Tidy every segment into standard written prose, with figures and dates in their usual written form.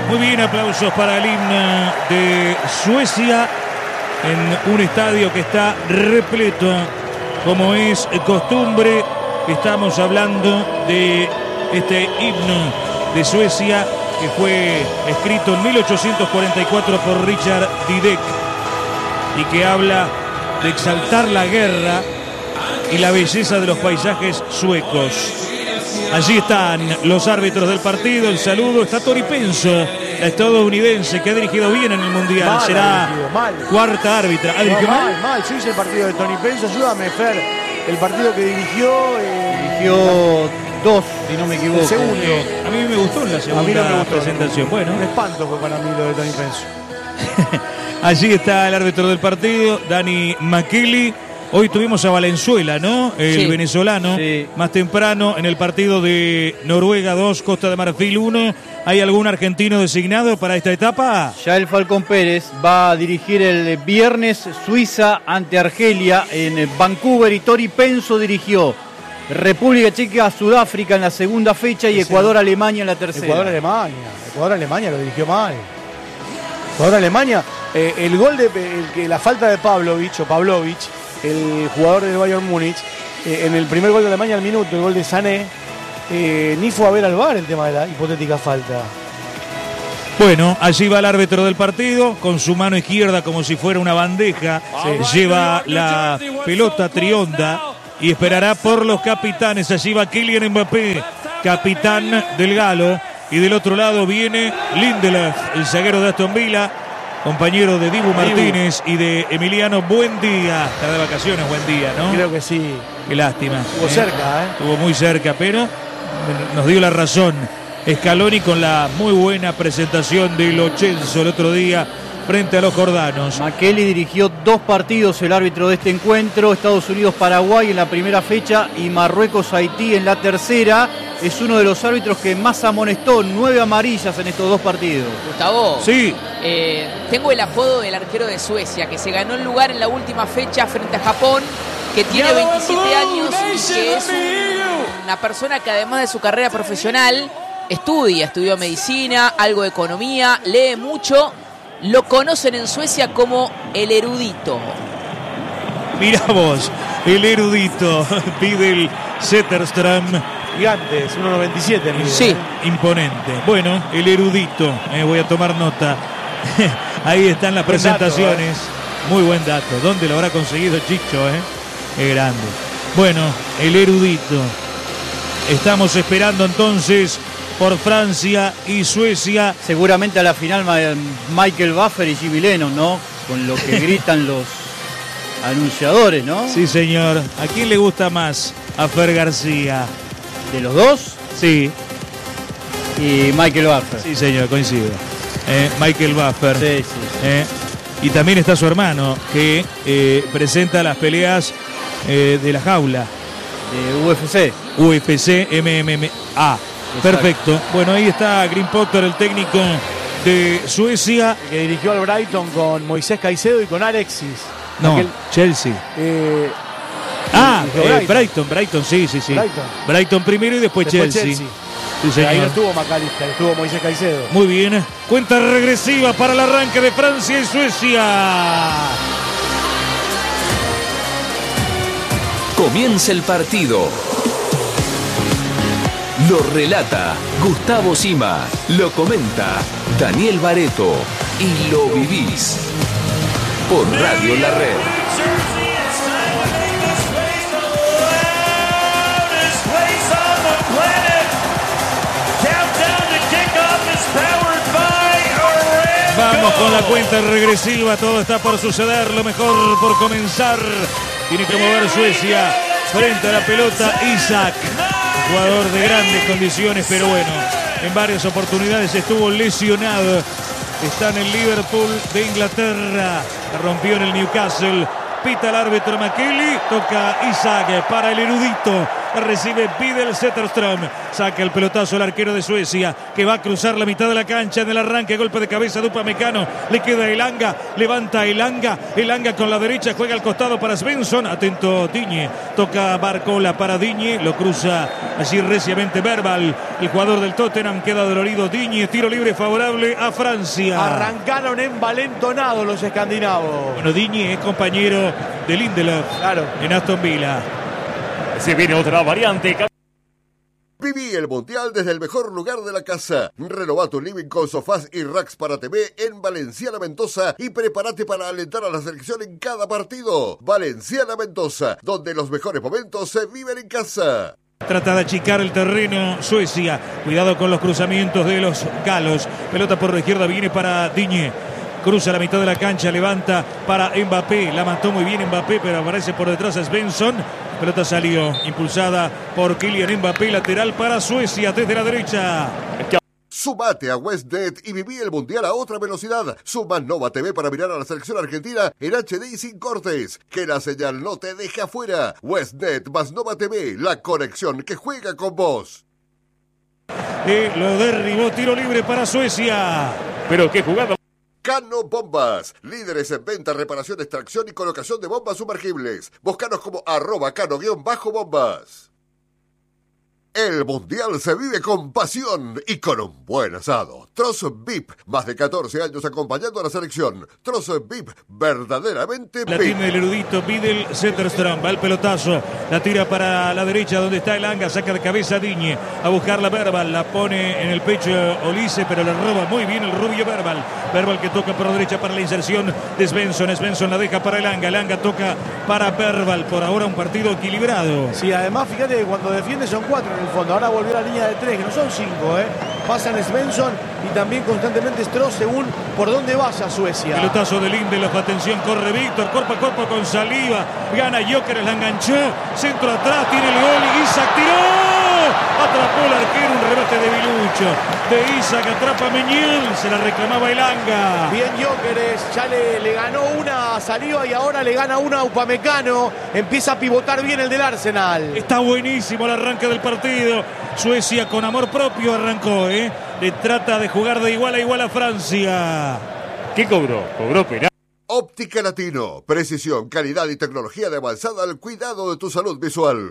Muy bien, aplausos para el himno de Suecia en un estadio que está repleto, como es costumbre. Estamos hablando de este himno de Suecia que fue escrito en 1844 por Richard Didek y que habla de exaltar la guerra y la belleza de los paisajes suecos. Allí están los árbitros del partido, el saludo. Está Tori Penso, la estadounidense, que ha dirigido bien en el Mundial. Mal, será cuarta árbitra. No, mal. Yo hice el partido de Tony Penso. Ayúdame, Fer. El partido que dirigió dos, si no me equivoco. El segundo. A mí me gustó la segunda presentación. Bueno, un espanto fue para mí lo de Tony Penso. Allí está el árbitro del partido, Danny McKelly. Hoy tuvimos a Valenzuela, ¿no? El venezolano. Sí. Más temprano en el partido de Noruega 2, Costa de Marfil 1. ¿Hay algún argentino designado para esta etapa? Ya el Falcón Pérez va a dirigir el viernes Suiza ante Argelia en Vancouver, y Tori Penso dirigió República Checa, Sudáfrica en la segunda fecha y Ecuador-Alemania en la tercera. Ecuador-Alemania lo dirigió mal. Ecuador-Alemania, el gol de la falta de Pavlovic, el jugador del Bayern Múnich, en el primer gol de Alemania al minuto, el gol de Sané, ni fue a ver al VAR el tema de la hipotética falta. Bueno, allí va el árbitro del partido, con su mano izquierda como si fuera una bandeja, lleva la pelota trionda y esperará por los capitanes. Allí va Kylian Mbappé, capitán del Galo, y del otro lado viene Lindelöf, el zaguero de Aston Villa, compañero de Dibu Martínez y de Emiliano Buendía. Está de vacaciones Buendía, ¿no? Creo que sí. Qué lástima. Estuvo cerca, Estuvo muy cerca, pero nos dio la razón Scaloni con la muy buena presentación de Lo Celso el otro día frente a los jordanos. McKelly dirigió dos partidos, el árbitro de este encuentro: Estados Unidos-Paraguay en la primera fecha y Marruecos-Haití en la tercera. Es uno de los árbitros que más amonestó, 9 amarillas en estos dos partidos. Gustavo, sí. Tengo el apodo del arquero de Suecia, que se ganó el lugar en la última fecha frente a Japón, que tiene 27 años y que es una persona que, además de su carrera profesional, estudió medicina, algo de economía, lee mucho. Lo conocen en Suecia como el erudito. Mirá vos, el erudito, Fidel Zetterström. Gigantes, 1.97. Sí. Imponente. Bueno, el erudito, voy a tomar nota. Ahí están las presentaciones. Muy buen dato. ¿Dónde lo habrá conseguido Chicho? Es grande. Bueno, el erudito. Estamos esperando entonces por Francia y Suecia. Seguramente a la final Michael Buffer y Jimmy Lennon, ¿no? Con lo que gritan los anunciadores, ¿no? Sí, señor. ¿A quién le gusta más? A Fer García. ¿De los dos? Sí. Y Michael Buffer. Sí, señor, coincido. Michael Buffer. Sí. Y también está su hermano, que presenta las peleas de la jaula. De UFC. UFC, MMA. Exacto. Perfecto. Bueno, ahí está Graham Potter, el técnico de Suecia. Que dirigió al Brighton con Moisés Caicedo y con Alexis. No, Chelsea. Brighton, sí. Brighton primero y después Chelsea. Sí, señor. Ahí no estuvo McAllister, estuvo Moisés Caicedo. Muy bien. Cuenta regresiva para el arranque de Francia y Suecia. Comienza el partido. Lo relata Gustavo Sima. Lo comenta Daniel Bareto. Y lo vivís por Radio La Red. Vamos con la cuenta regresiva, todo está por suceder, lo mejor por comenzar. Tiene que mover Suecia frente a la pelota Isak, jugador de grandes condiciones, pero bueno, en varias oportunidades estuvo lesionado. Está en el Liverpool de Inglaterra, rompió en el Newcastle. Pita el árbitro McKelly, toca Isak para el erudito La recibe Videl Zetterström. Saca el pelotazo el arquero de Suecia, que va a cruzar la mitad de la cancha en el arranque. Golpe de cabeza de Upamecano. Le queda Elanga. Levanta Elanga. Elanga con la derecha. Juega al costado para Svensson. Atento Digne. Toca Barcola para Digne. Lo cruza allí reciamente Verbal. El jugador del Tottenham queda dolorido. Digne. Tiro libre favorable a Francia. Arrancaron envalentonados los escandinavos. Bueno, Digne es compañero de Lindelof. Claro. En Aston Villa. Se viene otra variante. Viví el Mundial desde el mejor lugar de la casa. Renova tu living con sofás y racks para TV en Valenciana Mendoza y prepárate para alentar a la selección en cada partido. Valenciana Mendoza, donde los mejores momentos se viven en casa. Trata de achicar el terreno Suecia. Cuidado con los cruzamientos de los galos. Pelota por la izquierda, viene para Digne. Cruza la mitad de la cancha, levanta para Mbappé. La mató muy bien Mbappé, pero aparece por detrás Svensson. Pelota salió, impulsada por Kylian Mbappé, lateral para Suecia desde la derecha. Sumate a WestNet y viví el Mundial a otra velocidad. Suma Nova TV para mirar a la selección argentina en HD y sin cortes. Que la señal no te deje afuera. WestNet más Nova TV, la conexión que juega con vos. Y lo derribó, tiro libre para Suecia. Pero qué jugada. Cano Bombas, líderes en venta, reparación, extracción y colocación de bombas sumergibles. Búscanos como @cano_bombas. El Mundial se vive con pasión y con un buen asado. Trozo VIP, más de 14 años acompañando a la selección. Trozo VIP, verdaderamente La VIP. tiene el erudito Videl Zetterström. Va el pelotazo. La tira para la derecha donde está Elanga. Saca de cabeza a Digne. A buscar la Verbal. La pone en el pecho Olise, pero le roba muy bien el rubio Verbal. Verbal que toca por la derecha para la inserción de Svensson. Svensson la deja para Elanga. Elanga toca para Verbal. Por ahora un partido equilibrado. Sí, además fíjate que cuando defiende son 4 en el fondo. Ahora volvió a la línea de 3, que no son 5, Pasan Svensson y también constantemente Stross según por dónde vaya Suecia. Pelotazo de Lindelof, atención, corre Víctor, cuerpo a cuerpo con Saliba, gana Gyökeres, la enganchó, centro atrás, tiene el gol, Isak tiró, atrapó el arquero, un remate de Vilucho, de Isak, atrapa Meñiel, se la reclamaba Elanga. Bien Gyökeres, ya le ganó una a Saliba y ahora le gana una a Upamecano, empieza a pivotar bien el del Arsenal. Está buenísimo el arranque del partido, Suecia con amor propio arrancó, le trata de jugar de igual a Francia. ¿Qué cobró? Cobró penal. Óptica Latino, precisión, calidad y tecnología de avanzada al cuidado de tu salud visual.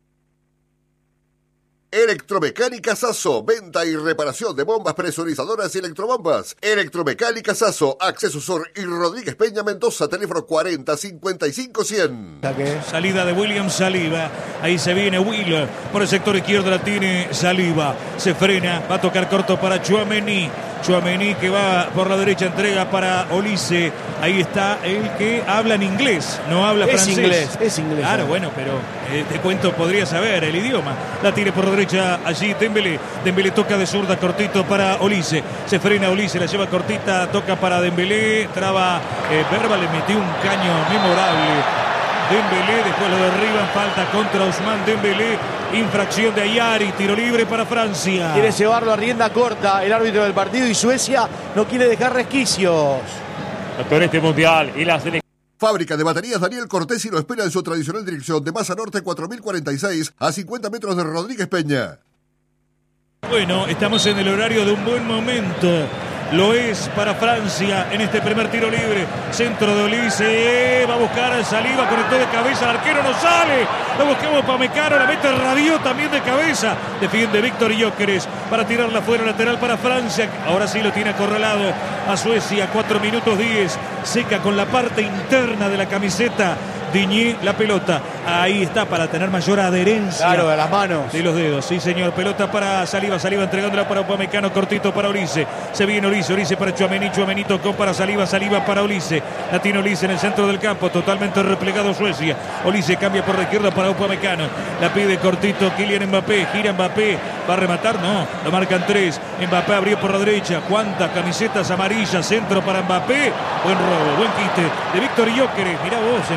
Electromecánica Sasso, venta y reparación de bombas presurizadoras y electrobombas. Electromecánica Sasso, Acceso Sur y Rodríguez Peña Mendoza, teléfono 40 55 100. Salida de William Saliba, ahí se viene Will, por el sector izquierdo la tiene Saliba, se frena, va a tocar corto para Tchouaméni. Tchouaméni que va por la derecha, entrega para Olise. Ahí está el que habla en inglés, no habla francés. Es inglés. Claro, bueno, pero te cuento, podría saber el idioma. La tiene por la derecha allí Dembélé. Dembélé toca de zurda cortito para Olise. Se frena Olise, la lleva cortita, toca para Dembélé. Traba Verbal, le metió un caño memorable. Dembélé, después lo derriban, falta contra Ousmane Dembélé, infracción de Ayari, tiro libre para Francia. Quiere llevarlo a rienda corta el árbitro del partido y Suecia no quiere dejar resquicios. Con este Mundial y la selección. Fábrica de baterías Daniel Cortés y lo espera en su tradicional dirección de Masa Norte 4046 a 50 metros de Rodríguez Peña. Bueno, estamos en el horario de un buen momento. Lo es para Francia en este primer tiro libre. Centro de Olise, va a buscar a Saliba, conectó de cabeza, el arquero no sale. Lo buscamos para Mecano, la mete Rabiot también de cabeza. Defiende Víctor Gyökeres para tirarla fuera, lateral para Francia. Ahora sí lo tiene acorralado a Suecia, 4 minutos 10. Seca con la parte interna de la camiseta. Digne la pelota, ahí está para tener mayor adherencia. Claro, de las manos. De los dedos, sí señor, pelota para Saliba, Saliba entregándola para Upamecano, cortito para Olise. Se viene Olise para Tchouaméni, Tchouaméni tocó para Saliba, Saliba para Olise. La tiene Olise en el centro del campo, totalmente replegado Suecia. Olise cambia por la izquierda para Upamecano. La pide cortito Kylian Mbappé, gira Mbappé, va a rematar, no, lo marcan 3. Mbappé abrió por la derecha, cuántas camisetas amarillas, centro para Mbappé. Buen robo, buen quite de Víctor Gyökeres, mirá vos, en plena tarea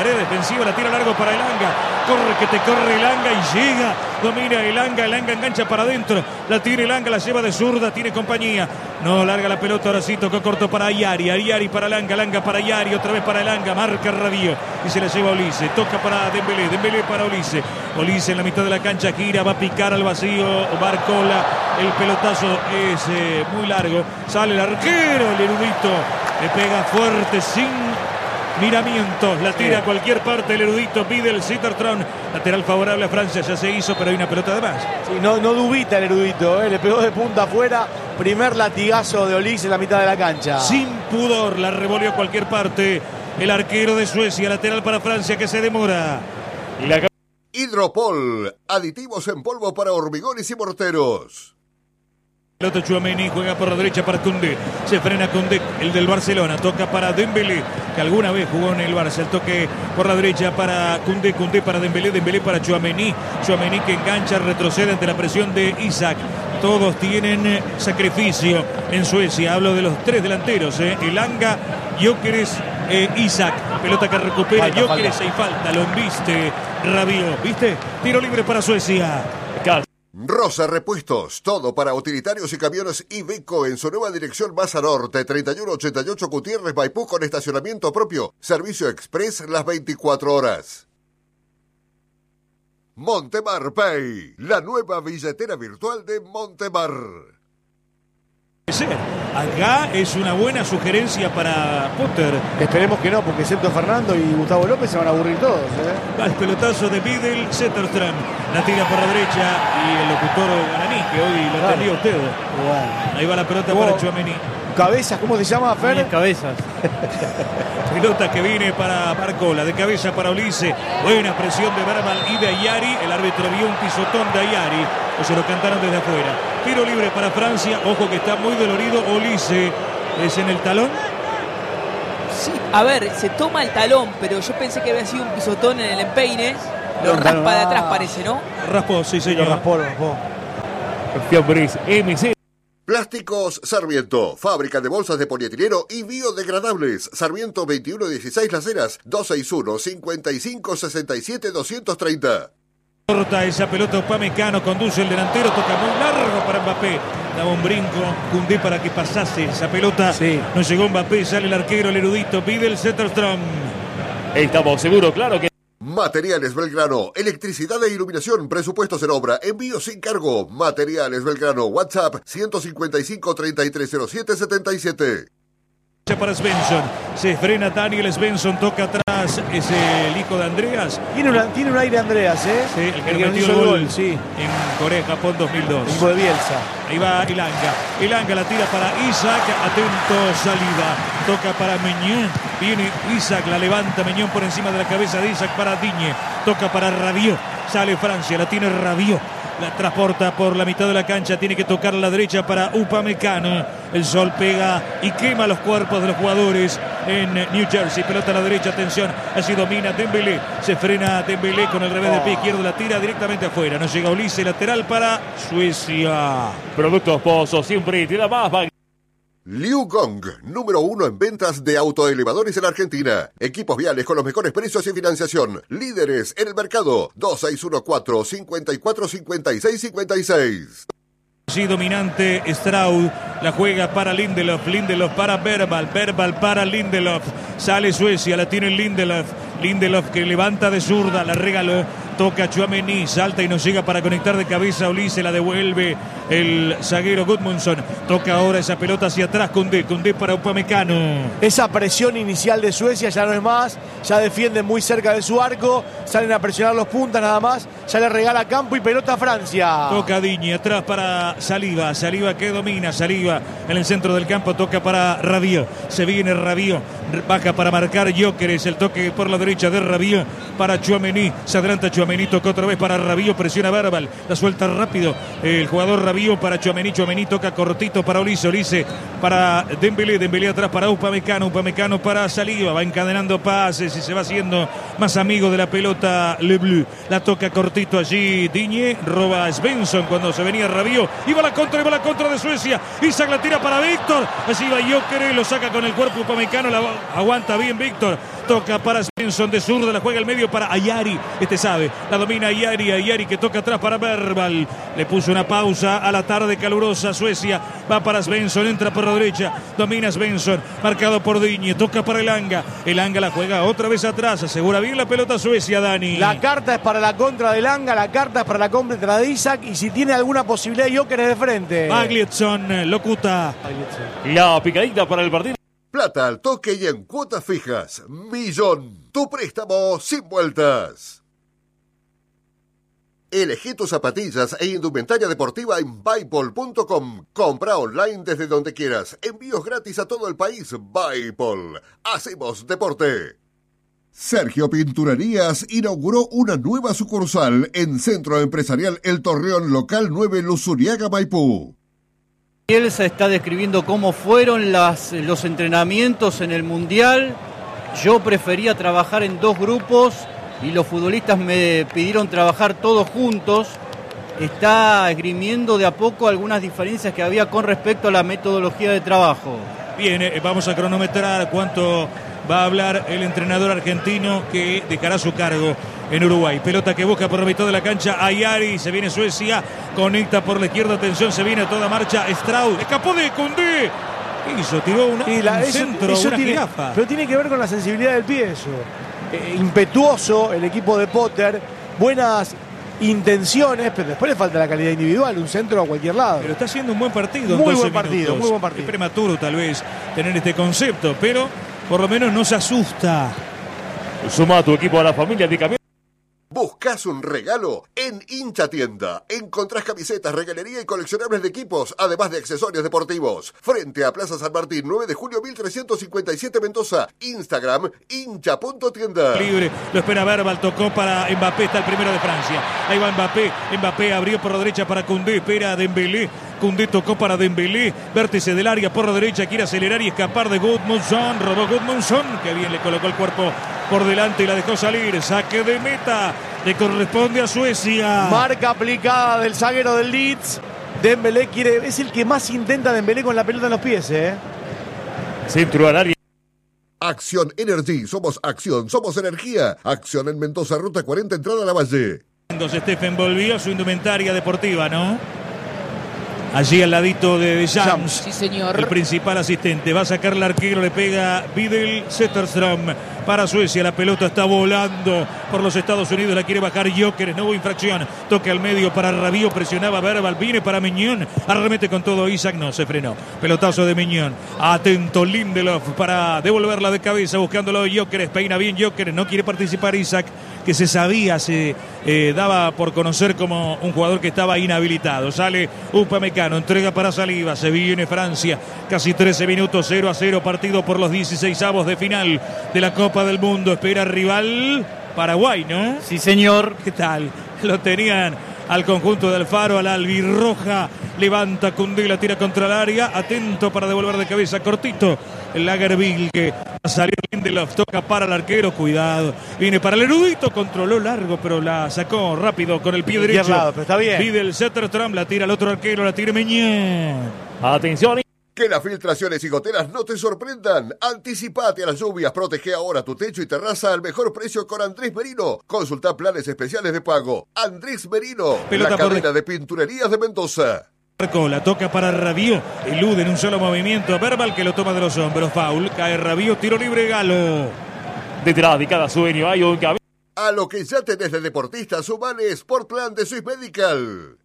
tarea defensiva, la tira largo para Elanga. Corre que te corre Elanga y llega. Domina Elanga engancha para adentro. La tira Elanga, la lleva de zurda, tiene compañía. No larga la pelota, ahora sí tocó corto para Ayari para Elanga para Ayari, otra vez para Elanga, marca Rabiot y se la lleva Olise. Toca para Dembélé para Olise. Olise en la mitad de la cancha gira, va a picar al vacío Barcola. El pelotazo es muy largo. Sale el arquero, el erudito. Le pega fuerte, sin miramientos. La tira a cualquier parte el erudito. Pide el Zittertron. Lateral favorable a Francia. Ya se hizo, pero hay una pelota de más. Sí, no dubita el erudito. Le pegó de punta afuera. Primer latigazo de Olise en la mitad de la cancha. Sin pudor. La revolvió a cualquier parte. El arquero de Suecia. Lateral para Francia que se demora. Hidropol. Aditivos en polvo para hormigones y morteros. Pelota Tchouaméni, juega por la derecha para Koundé. Se frena Koundé, el del Barcelona. Toca para Dembélé, que alguna vez jugó en el Barça. El toque por la derecha para Koundé. Koundé para Dembélé. Dembélé para Tchouaméni. Tchouaméni que engancha, retrocede ante la presión de Isaac. Todos tienen sacrificio en Suecia. Hablo de los tres delanteros. Elanga, Gyökeres, Isaac. Pelota que recupera Gyökeres y falta. Lo embiste Rabiot. ¿Viste? Tiro libre para Suecia. Rosa Repuestos, todo para utilitarios y camiones Iveco en su nueva dirección Baza Norte, 3188 Gutiérrez Maipú con estacionamiento propio, servicio express las 24 horas. Montemar Pay, la nueva billetera virtual de Montemar. Acá es una buena sugerencia para Potter. Esperemos que no, porque excepto Fernando y Gustavo López se van a aburrir todos. El pelotazo de Bidel Zetterström. La tira por la derecha y el locutor Guaraní, que hoy lo atendió usted. Bueno. Ahí va la pelota para Tchouaméni. Cabezas, ¿cómo se llama, Fer? Cabezas. Pelota que viene para Barcola, de cabeza para Olise. Buena presión de Verbal y de Ayari. El árbitro vio un pisotón de Ayari, o se lo cantaron desde afuera. Tiro libre para Francia. Ojo que está muy dolorido Olise. ¿Es en el talón? Sí, a ver, se toma el talón, pero yo pensé que había sido un pisotón en el empeine. Lo raspa de atrás, parece, ¿no? Raspó, sí, señor. Lo raspó. Fiambres MC. Plásticos Sarmiento, fábrica de bolsas de polietileno y biodegradables. Sarmiento 2116 Las Heras, 261-5567-230. Corta esa pelota Upamecano, conduce el delantero, toca muy largo para Mbappé. Daba un brinco, Koundé para que pasase esa pelota. Sí. No llegó Mbappé, sale el arquero, el erudito, pide el Zetterström. Estamos seguros, claro que... Materiales Belgrano, electricidad e iluminación, presupuestos en obra, envío sin cargo. Materiales Belgrano, WhatsApp 155-3307-77. Para Svensson, se frena Daniel Svensson, toca atrás, es el hijo de Andreas. Tiene un aire Andreas, Sí, el que metió el gol sí. En Corea-Japón 2002. Hijo de Bielsa. Ahí va Elanga la tira para Isaac, atento, salida, toca para Meñón, viene Isaac, la levanta Meñón por encima de la cabeza de Isaac para Digne, toca para Rabiot, sale Francia, la tiene Rabiot. La transporta por la mitad de la cancha, tiene que tocar a la derecha para Upamecano. El sol pega y quema los cuerpos de los jugadores en New Jersey. Pelota a la derecha, atención, así domina Dembélé. Se frena Dembélé con el revés del pie izquierdo, la tira directamente afuera. No llega Olise, lateral para Suecia. Productos Pozo, siempre tira más. Liu Gong, número 1 en ventas de autoelevadores en Argentina. Equipos viales con los mejores precios y financiación. Líderes en el mercado. 2614-545656. Sí, dominante Straud, la juega para Lindelof para Verbal para Lindelof, sale Suecia, la tiene Lindelof que levanta de zurda, la regaló, toca Tchouaméni, salta y no llega para conectar de cabeza, Olise la devuelve el zaguero Gudmundsson, toca ahora esa pelota hacia atrás, Koundé para Upamecano. Esa presión inicial de Suecia ya no es más, ya defienden muy cerca de su arco, salen a presionar los puntas nada más, ya le regala campo y pelota a Francia. Toca Digne, atrás para Saliba que domina, Saliba en el centro del campo, toca para Rabiot, se viene Rabiot, baja para marcar Gyökeres, el toque por la derecha de Rabiot para Tchouaméni, se adelanta Tchouaméni, toca otra vez para Rabiot, presiona Verbal, la suelta rápido el jugador Rabiot para Tchouaméni toca cortito para Olise para Dembélé atrás para Upamecano para Saliba, va encadenando pases y se va haciendo más amigo de la pelota Le Bleu, la toca cortito cortito allí Digne, roba a Svensson cuando se venía Rabiot, iba la contra de Suecia, Isak la tira para Víctor, allí va Gyökeres, lo saca con el cuerpo upamecano, la aguanta bien Víctor, toca para Svensson de zurda, la juega al medio para Ayari, sabe, la domina Ayari que toca atrás para Verbal, le puso una pausa a la tarde calurosa, Suecia va para Svensson, entra por la derecha, domina Svensson, marcado por Digne, toca para Elanga la juega otra vez atrás, asegura bien la pelota Suecia, Dani. La carta es para la contra de Elanga, la carta es para la contra de Isak, y si tiene alguna posibilidad Gyökeres de frente. Baglietson, locuta. La picadita para el partido. Plata al toque y en cuotas fijas. Millón. Tu préstamo sin vueltas. Elegí tus zapatillas e indumentaria deportiva en Buypol.com. Compra online desde donde quieras. Envíos gratis a todo el país. Buypol. Hacemos deporte. Sergio Pinturerías inauguró una nueva sucursal en Centro Empresarial El Torreón, local 9, Luzuriaga, Maipú. Bielsa está describiendo cómo fueron los entrenamientos en el Mundial. Yo prefería trabajar en 2 grupos y los futbolistas me pidieron trabajar todos juntos. Está esgrimiendo de a poco algunas diferencias que había con respecto a la metodología de trabajo. Bien, vamos a cronometrar cuánto va a hablar el entrenador argentino que dejará su cargo en Uruguay. Pelota que busca por la mitad de la cancha Ayari, se viene Suecia, conecta por la izquierda, atención, se viene a toda marcha Strauss, escapó de Koundé, tiró un centro, una jirafa. Pero tiene que ver con la sensibilidad del pie eso. Impetuoso el equipo de Potter, buenas intenciones, pero después le falta la calidad individual, un centro a cualquier lado. Pero está haciendo un buen partido. Muy buen partido. Es prematuro tal vez tener este concepto, pero por lo menos no se asusta. Suma a tu equipo a la familia de Camilo. ¿Buscas un regalo? En Hincha Tienda encontrás camisetas, regalería y coleccionables de equipos, además de accesorios deportivos. Frente a Plaza San Martín, 9 de julio 1357 Mendoza. Instagram, hincha.tienda. Libre, lo espera Verbal, tocó para Mbappé, está el primero de Francia. Ahí va Mbappé abrió por la derecha para Koundé, espera Dembélé. Koundé tocó para Dembélé, vértice del área por la derecha, quiere acelerar y escapar de Gudmundsson, robó Gudmundsson, que bien le colocó el cuerpo por delante y la dejó salir, saque de meta, le corresponde a Suecia. Marca aplicada del zaguero del Leeds, Dembélé es el que más intenta Dembélé con la pelota en los pies, Centro al área. Acción Energy, somos acción, somos energía. Acción en Mendoza, ruta 40, entrada a la Valle. Stephen volvió a su indumentaria deportiva, ¿no? Allí al ladito de Jams, sí, señor. El principal asistente. Va a sacar el arquero, le pega Videl Zetterström para Suecia. La pelota está volando por los Estados Unidos, la quiere bajar Gyökeres, no hubo infracción. Toca al medio para Rabiot, presionaba Verbal, viene para Mignon, arremete con todo Isak, no, se frenó. Pelotazo de Mignon, atento Lindelof para devolverla de cabeza, buscándolo Gyökeres, peina bien Gyökeres, no quiere participar Isak, que se sabía, se daba por conocer como un jugador que estaba inhabilitado. Sale Upamecano, entrega para Saliba, se viene Francia, casi 13 minutos, 0-0, partido por los 16avos de final de la Copa del Mundo. Espera rival Paraguay, ¿no? Sí, señor. ¿Qué tal? Lo tenían al conjunto de Alfaro, a la albirroja, levanta Koundé, la tira contra el área, atento para devolver de cabeza, cortito el Lagerbill, que va a salir Lindelof, toca para el arquero, cuidado, viene para el erudito, controló largo, pero la sacó rápido con el pie derecho. Lado, pero está bien. Pide el Zetterström, la tira al otro arquero, la tira Meñán. Atención. Que las filtraciones y goteras no te sorprendan. Anticipate a las lluvias, protege ahora tu techo y terraza al mejor precio con Andrés Merino. Consulta planes especiales de pago. Andrés Merino, Pelota la por cadena de pinturerías de Mendoza. La toca para Rabiot, elude en un solo movimiento a Verbal, que lo toma de los hombros, foul, cae Rabiot, tiro libre Galo. Detrás de cada sueño hay un camino. A lo que ya tenés de deportista, sumale Sportplan de Swiss Medical.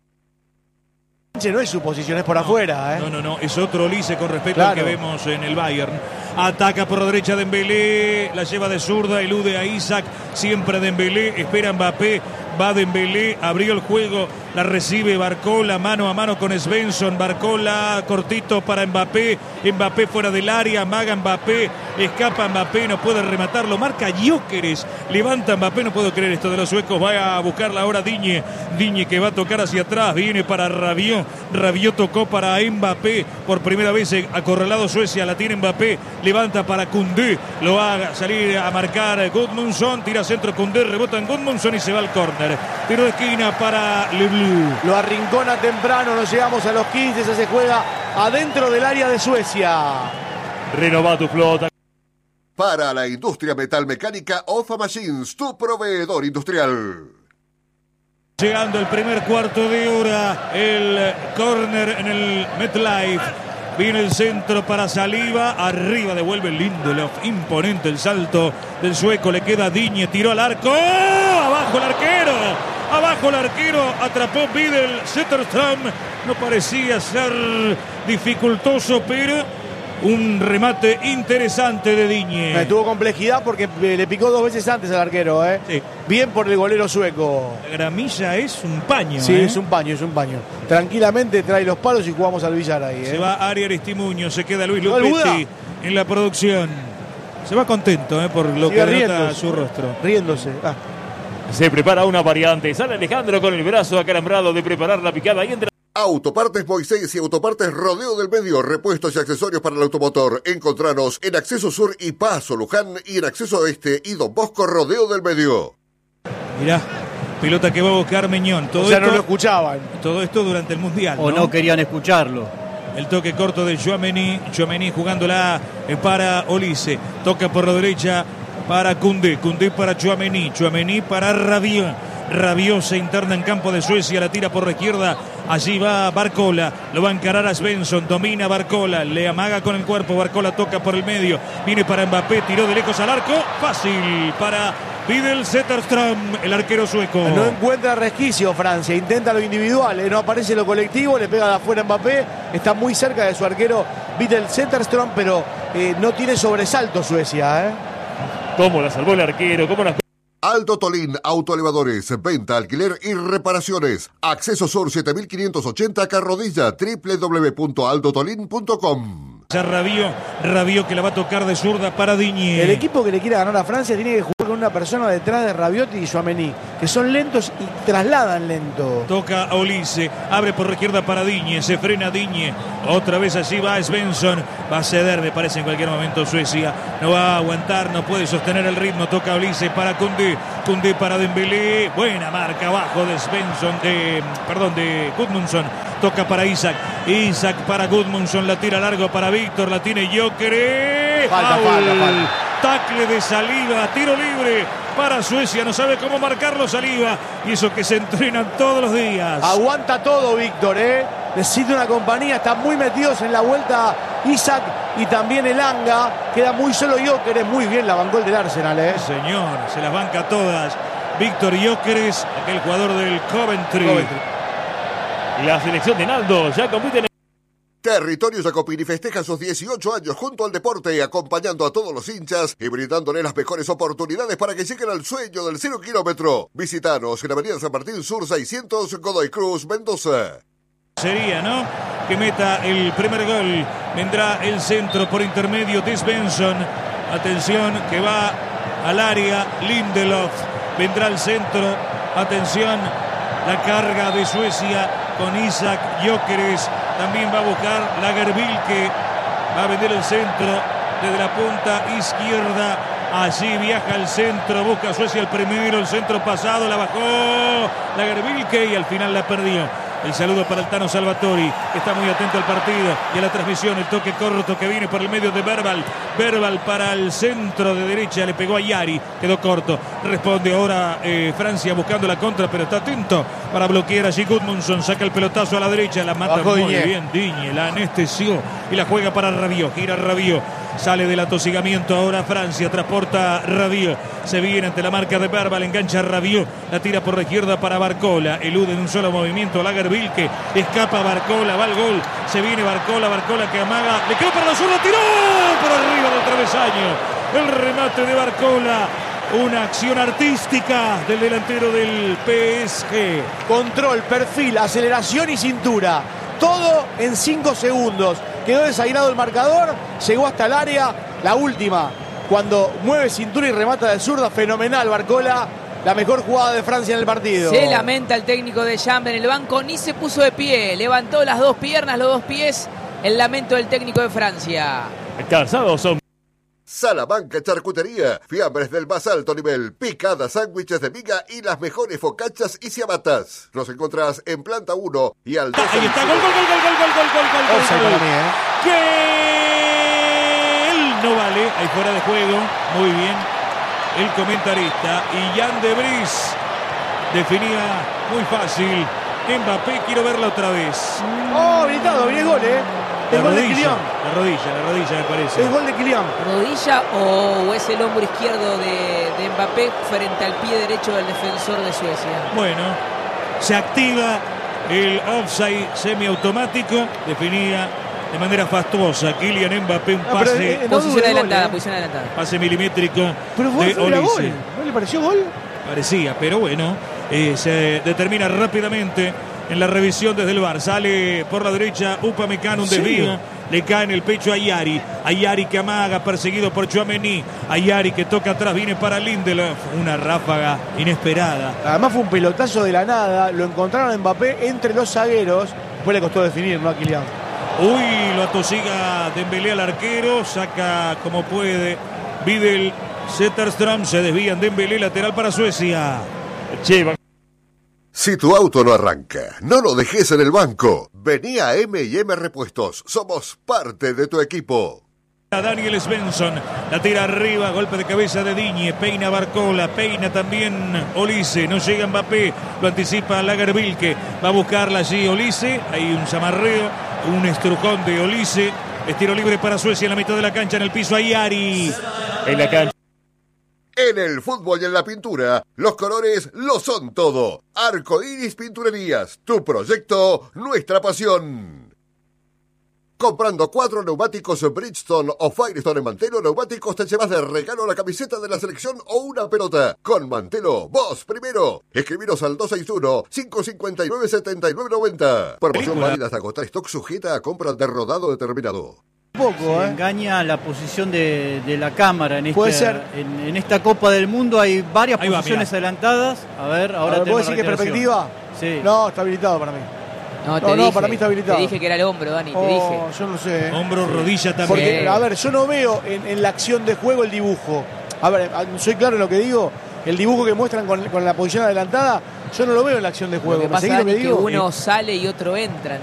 No es su posición, es por afuera, No, es otro Lice con respecto Claro. al que vemos en el Bayern. Ataca por la derecha Dembélé, la lleva de zurda, elude a Isak, siempre Dembélé, espera Mbappé, va Dembélé, abrió el juego la recibe Barcola, mano a mano con Svensson, Barcola cortito para Mbappé, Mbappé fuera del área, amaga Mbappé, escapa Mbappé, no puede rematarlo, marca Gyökeres, levanta Mbappé, no puedo creer esto de los suecos, va a buscarla ahora Digne que va a tocar hacia atrás, viene para Rabiot, Rabiot tocó para Mbappé, por primera vez acorralado Suecia, la tiene Mbappé, levanta para Koundé, lo va a salir a marcar Gudmundsson, tira centro Koundé, rebota en Gudmundsson y se va al córner, tiro de esquina para Le Bleu. Lo arrincona temprano, no llegamos a los 15, se juega adentro del área de Suecia. Renova tu flota. Para la industria metalmecánica, OFA Machines, tu proveedor industrial. Llegando el primer cuarto de hora, el córner en el MetLife. Viene el centro para Saliba, arriba devuelve Lindelof, imponente el salto del sueco, le queda Digne, tiró al arco, abajo el arquero, atrapó Vidal Zetterström, no parecía ser dificultoso, pero un remate interesante de Digne. Tuvo complejidad porque le picó 2 veces antes al arquero, Sí. Bien por el golero sueco. La gramilla es un paño. Sí, es un paño. Tranquilamente trae los palos y jugamos al billar ahí. Se va Ari Aristimuño, se queda Luis No, Lupetti en la producción. Se va contento por lo Sigue que denota su rostro. Riéndose. Se prepara una variante. Sale Alejandro con el brazo acalambrado de preparar la picada y entra. Autopartes Moisés y Autopartes Rodeo del Medio, repuestos y accesorios para el automotor. Encontranos en Acceso Sur y Paso Luján y en Acceso Este y Don Bosco Rodeo del Medio. Mirá, pelota que va a buscar Meñón. O sea, no lo escuchaban. Todo esto durante el Mundial. O no querían escucharlo. El toque corto de Tchouaméni jugándola para Olise. Toca por la derecha para Koundé para Tchouaméni para Rabiot. Rabiot se interna en campo de Suecia, la tira por la izquierda. Allí va Barcola, lo va a encarar a Svensson, domina Barcola, le amaga con el cuerpo, Barcola toca por el medio, viene para Mbappé, tiró de lejos al arco, fácil para Vidal Zetterström, el arquero sueco. No encuentra resquicio Francia, intenta lo individual, no aparece lo colectivo, le pega de afuera Mbappé, está muy cerca de su arquero Vidal Zetterström, pero no tiene sobresalto Suecia. ¿Cómo la salvó el arquero? ¿Cómo la... Aldo Tolín, autoelevadores, venta, alquiler y reparaciones. Acceso Sur 7580 Carrodilla, www.aldotolin.com. Rabiot que la va a tocar de zurda para Digne. El equipo que le quiera ganar a Francia tiene que jugar con una persona detrás de Rabiot y Tchouaméni, que son lentos y trasladan lento. Toca a Olise, abre por la izquierda para Digne, se frena Digne, otra vez allí va Svensson, va a ceder me parece en cualquier momento Suecia, no va a aguantar, no puede sostener el ritmo, toca a Olise para Koundé para Dembélé, buena marca abajo de de Gudmundsson, toca para Isaac para Gudmundsson, la tira largo para Víctor, la tiene Gyökeres, Falta. tacle de Saliba, tiro libre para Suecia, no sabe cómo marcarlo Saliba, y eso que se entrenan todos los días. Aguanta todo Víctor, necesita una compañía, están muy metidos en la vuelta Isaac y también Elanga, queda muy solo Gyökeres, muy bien la bancó el del Arsenal. Sí, señor, se las banca todas. Víctor Gyökeres, aquel jugador del Coventry. La selección de Naldo ya compite en... Territorio Jacopini festeja sus 18 años junto al deporte, acompañando a todos los hinchas y brindándole las mejores oportunidades para que lleguen al sueño del 0 kilómetro. Visítanos en Avenida San Martín Sur 600, Godoy Cruz, Mendoza. Sería, ¿no?, que meta el primer gol. Vendrá el centro por intermedio de Svensson. Atención, que va al área Lindelof. Vendrá el centro. Atención, la carga de Suecia con Isaac Gyökeres. También va a buscar Lagerbilke. Va a vender el centro desde la punta izquierda. Allí viaja al centro. Busca Suecia el primero. El centro pasado. La bajó Lagerbilke y al final la perdió. El saludo para el Tano Salvatori, que está muy atento al partido y a la transmisión. El toque corto que viene por el medio de Verbal. Verbal para el centro de derecha. Le pegó a Yari. Quedó corto. Responde ahora Francia buscando la contra, pero está atento para bloquear allí Gudmundsson. Saca el pelotazo a la derecha. La mata muy bien Digne. La anestesió y la juega para Rabiot. Gira Rabiot. Sale del atosigamiento ahora Francia, transporta Rabiot, se viene ante la marca de Verbal, engancha Rabiot, la tira por la izquierda para Barcola, elude en un solo movimiento Lagerbilke, escapa Barcola, va al gol, se viene Barcola que amaga, le quedó para la zurda, tiró por arriba del travesaño, el remate de Barcola, Una acción artística del delantero del PSG. Control, perfil, aceleración y cintura. Todo en 5 segundos. Quedó desairado el marcador, llegó hasta el área. La última, cuando mueve cintura y remata de zurda, fenomenal Barcola. La mejor jugada de Francia en el partido. Se lamenta el técnico de Jambes en el banco, ni se puso de pie. Levantó las dos piernas, los dos pies. El lamento del técnico de Francia. Calzados son. Salamanca Charcutería, fiambres del más alto nivel, picadas, sándwiches de miga y las mejores focachas y ciabatas. Los encontrás en planta 1 y al 2. Ahí está, gol. Offside para mí, Que él no vale, ahí fuera de juego, muy bien. El comentarista y Jan de Vries definía muy fácil. Mbappé, quiero verla otra vez. Oh, habilitado, bien el gol, El gol de Kylian. La rodilla me parece. El gol de Kylian. ¿Rodilla o es el hombro izquierdo de Mbappé frente al pie derecho del defensor de Suecia? Bueno, se activa el offside semiautomático. Definía de manera fastuosa Kylian Mbappé un pase, Posición adelantada. pase milimétrico Pero de era Olise. gol. ¿No le pareció gol? Parecía, pero bueno, se determina rápidamente en la revisión desde el VAR. Sale por la derecha Upamecano, un desvío. Le cae en el pecho a Ayari. Ayari que amaga, perseguido por Tchouaméni. Ayari que toca atrás, viene para Lindelof. Una ráfaga inesperada. Además fue un pelotazo de la nada. Lo encontraron a Mbappé entre los zagueros. Después le costó definir, ¿no? A Kylian. Uy, lo atosiga Dembélé al arquero. Saca como puede Vidal Zetterström. Se desvían Dembélé, lateral para Suecia. Che, Si tu auto no arranca, no lo dejes en el banco. Vení a M&M Repuestos. Somos parte de tu equipo. Daniel Svensson, la tira arriba, golpe de cabeza de Digne, peina Barcola, peina también Olise, no llega Mbappé, lo anticipa Lagerbilke, va a buscarla allí Olise, hay un zamarreo, un estrujón de Olise, estiro libre para Suecia en la mitad de la cancha, en el piso Ayari. en la cancha. En el fútbol y en la pintura, los colores lo son todo. Arcoiris Pinturerías, tu proyecto, nuestra pasión. Comprando 4 neumáticos Bridgestone o Firestone en Mantelo Neumáticos te llevas de regalo la camiseta de la selección o una pelota. Con Mantelo, vos primero. Escribiros al 261-559-7990. Promoción válida hasta agotar stock, sujeta a compra de rodado determinado. Poco, Engaña la posición de la cámara en Puede esta, ser. en esta Copa del Mundo. Hay varias Ahí va, posiciones mirá. adelantadas. A ver, ahora ¿Puedo tengo decir que es perspectiva? Sí. No, está habilitado para mí. No, para mí está habilitado. Te dije que era el hombro, Dani, te dije. Yo no sé. Hombro, rodilla también. Porque, a ver, yo no veo en la acción de juego el dibujo. A ver, soy claro en lo que digo. El dibujo que muestran con la posición adelantada, yo no lo veo en la acción de Lo juego. que ¿Me pasa seguís lo Dani, que es que digo? uno sale y otro entra.